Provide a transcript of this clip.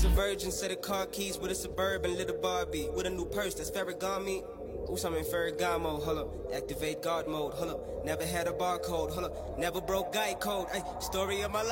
a virgin, set of car keys with a Suburban, little Barbie, with a new purse that's Ferragamo. Ooh, I'm in Ferragamo, hold up. Activate God mode, hold up. Never had a barcode, hold up. Never broke guy code, ay. Story of my life.